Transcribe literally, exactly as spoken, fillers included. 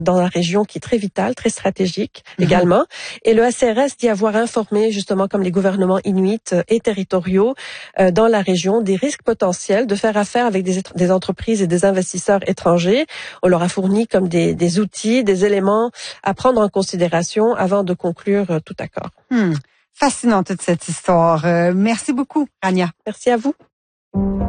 dans la région qui est très vitale, très stratégique mmh. également. Et le A C R S dit avoir informé justement comme les gouvernements inuits et territoriaux euh, dans la région des risques potentiels de faire affaire avec des, des entreprises et des investisseurs étrangers. On leur a fourni comme des, des outils, des éléments à prendre en considération avant de conclure euh, tout accord. Hmm. Fascinant toute cette histoire. Euh, merci beaucoup, Rania. Merci à vous.